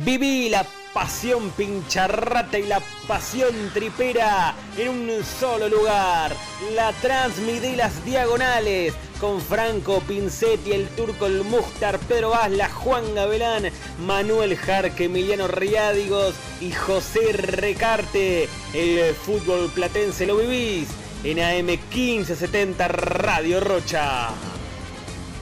Viví la pasión pincharrata y la pasión tripera en un solo lugar. La transmití las diagonales con Franco Pincetti, el Turco, el Mustar, Pedro Asla, Juan Gavelán, Manuel Jarque, Emiliano Riádigos y José Recarte. El fútbol platense lo vivís en AM 1570 Radio Rocha.